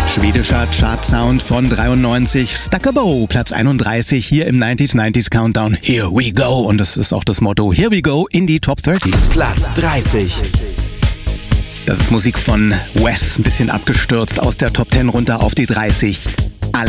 Schwedischer Chartsound von 93, Stuck a Bow, Platz 31 hier im 90s Countdown. Here we go. Und das ist auch das Motto, here we go in die Top 30. Platz 30. Das ist Musik von Wes, ein bisschen abgestürzt aus der Top 10 runter auf die 30.